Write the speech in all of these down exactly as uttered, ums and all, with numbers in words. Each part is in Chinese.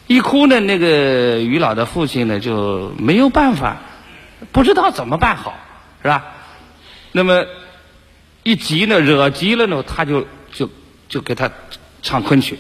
一哭呢，那个于老的父亲呢就没有办法，不知道怎么办好，是吧？那么一急呢，惹急了呢，他就就就给他唱昆曲。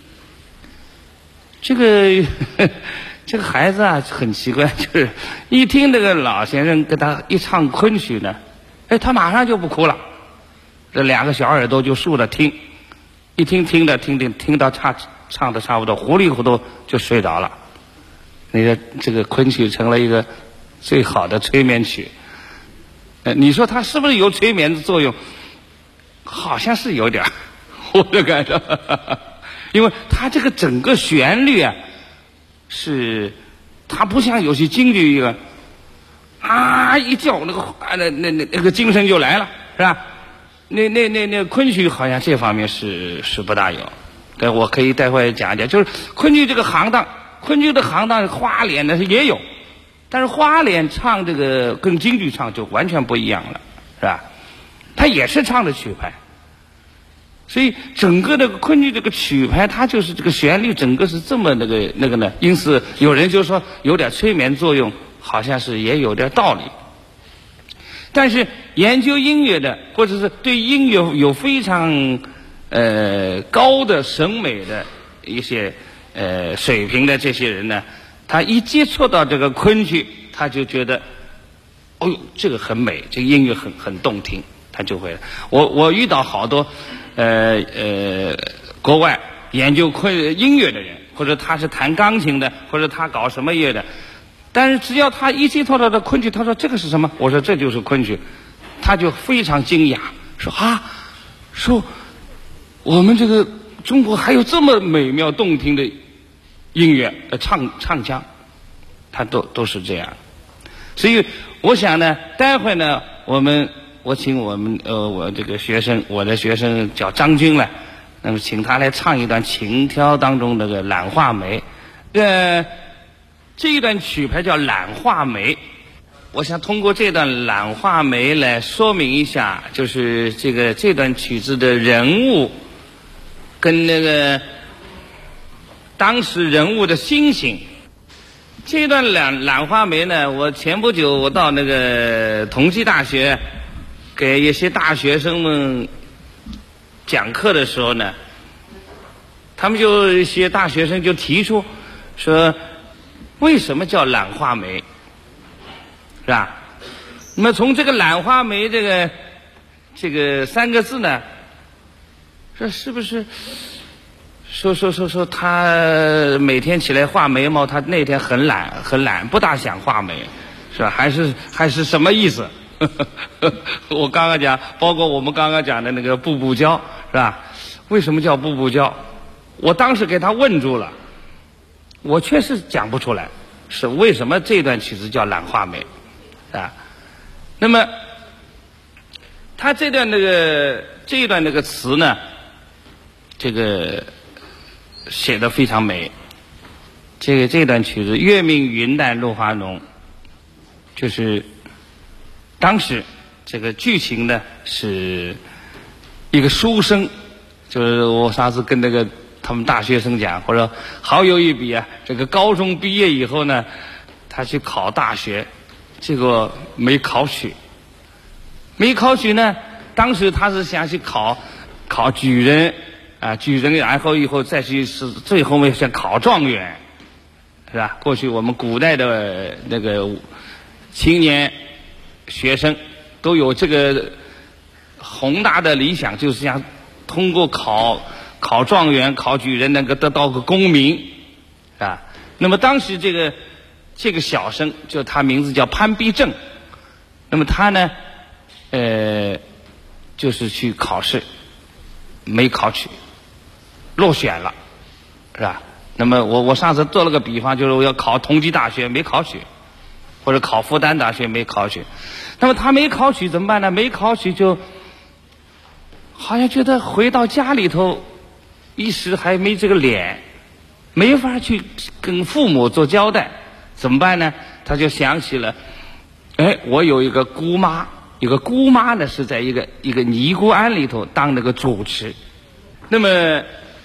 这个这个孩子啊很奇怪，就是一听那个老先生给他一唱昆曲呢，哎，他马上就不哭了，这两个小耳朵就竖着听，一听听着听听听到唱唱的差不多，糊里糊涂就睡着了。那个这个昆曲成了一个最好的催眠曲。呃，你说它是不是有催眠的作用？好像是有点，我就感觉，因为它这个整个旋律啊，是它不像有些京剧一样，啊一叫那个啊那那那那个精神就来了，是吧？那那那那昆曲好像这方面是是不大有。对，我可以待会讲一讲，就是昆曲这个行当，昆曲的行当花脸呢也有，但是花脸唱这个跟京剧唱就完全不一样了，是吧？它也是唱的曲牌，所以整个这个昆曲这个曲牌，它就是这个旋律整个是这么那个那个呢，因此有人就说有点催眠作用，好像是也有点道理。但是研究音乐的，或者是对音乐有非常呃高的审美的一些呃水平的这些人呢，他一接触到这个昆曲，他就觉得，哦呦，这个很美，这个音乐很很动听，他就会。我我遇到好多呃呃国外研究昆音乐的人，或者他是弹钢琴的，或者他搞什么乐的，但是只要他一接触到这昆曲，他说这个是什么？我说这就是昆曲，他就非常惊讶，说啊，说我们这个中国还有这么美妙动听的音乐呃唱唱腔，他都都是这样。所以我想呢，待会呢，我们我请我们呃我这个学生，我的学生叫张军来，那么请他来唱一段《情挑》当中那个《懒画眉》。呃，这一段曲牌叫《懒画眉》，我想通过这段《懒画眉》来说明一下，就是这个这段曲子的人物跟那个当时人物的心情。这段懒懒画眉呢，我前不久我到那个同济大学给一些大学生们讲课的时候呢，他们就一些大学生就提出说，为什么叫懒画眉，是吧？那么从这个懒画眉这个这个三个字呢，这是不是说说说说他每天起来画眉毛，他那天很懒很懒，不大想画眉，是吧？还是还是什么意思？我刚刚讲，包括我们刚刚讲的那个步步娇，是吧？为什么叫步步娇？我当时给他问住了，我确实讲不出来，是为什么这段曲子叫懒画眉，啊？那么他这段那个这一段那个词呢，这个写得非常美。这个这段曲子月明云淡露华浓，就是当时这个剧情呢是一个书生，就是我上次跟那个他们大学生讲，或者好有一笔啊，这个高中毕业以后呢，他去考大学，结果没考取，没考取呢，当时他是想去考考举人啊，举人，然后以后再去是最后面想考状元，是吧？过去我们古代的那个青年学生都有这个宏大的理想，就是想通过考考状元、考举人，能够得到个功名，啊。那么当时这个这个小生，就他名字叫潘必正，那么他呢，呃，就是去考试，没考取，落选了，是吧？那么我我上次做了个比方，就是我要考同济大学没考取，或者考复旦大学没考取，那么他没考取怎么办呢？没考取就好像觉得回到家里头，一时还没这个脸，没法去跟父母做交代，怎么办呢？他就想起了，哎，我有一个姑妈，有个姑妈呢是在一个一个尼姑庵里头当那个主持，那么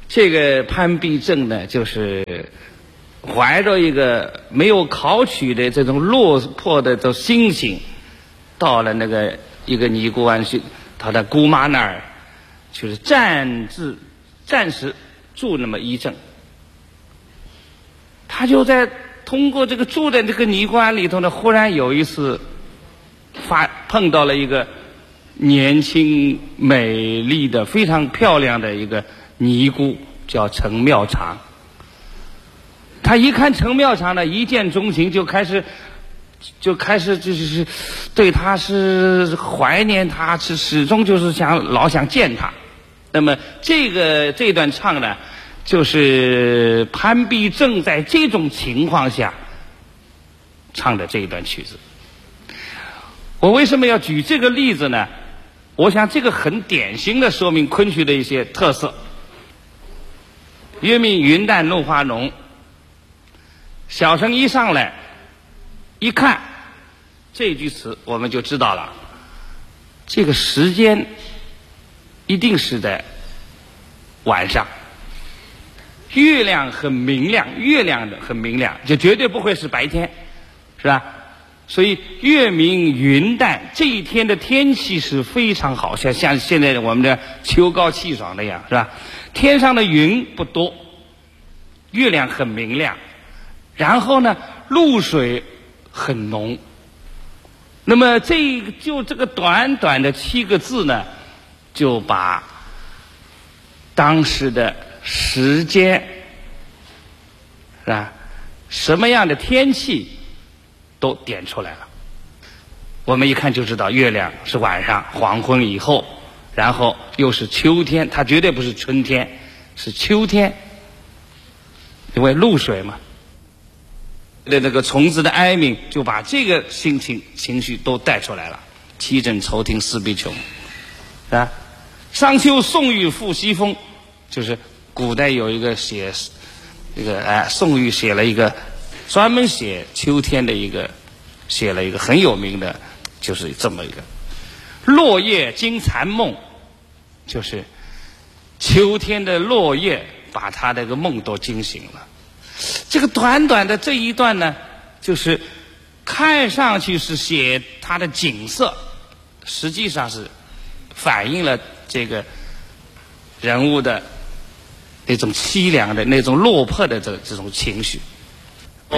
这个潘必正呢，就是怀着一个没有考取的这种落魄的这种心情，到了那个一个尼姑庵去，他的姑妈那儿，就是暂至暂时住那么一阵。他就在通过这个住在这个尼姑庵里头呢，忽然有一次发碰到了一个年轻美丽的非常漂亮的一个尼姑，叫陈妙常。他一看陈妙常呢，一见钟情，就开始就开始就是对他是怀念他，是始终就是想老想见他。那么这个这段唱呢，就是潘必正在这种情况下唱的这一段曲子。我为什么要举这个例子呢？我想这个很典型的说明昆曲的一些特色。月明云淡露华浓，小生一上来一看这句词，我们就知道了，这个时间一定是在晚上，月亮很明亮，月亮的很明亮，就绝对不会是白天，是吧？所以月明云淡，这一天的天气是非常好，像像现在我们的秋高气爽那样，是吧？天上的云不多，月亮很明亮，然后呢，露水很浓。那么这就这个短短的七个字呢，就把当时的时间，是吧？什么样的天气都点出来了。我们一看就知道，月亮是晚上黄昏以后，然后又是秋天，它绝对不是春天，是秋天，因为露水嘛。的那个虫子的哀鸣，就把这个心情情绪都带出来了。七枕愁庭思必穷，啊，商丘宋玉赋西风，就是古代有一个写这个哎，宋玉写了一个专门写秋天的一个，写了一个很有名的，就是这么一个落叶惊残梦，就是秋天的落叶把他那个梦都惊醒了。这个短短的这一段呢，就是看上去是写他的景色，实际上是反映了这个人物的那种凄凉的、那种落魄的这这种情绪。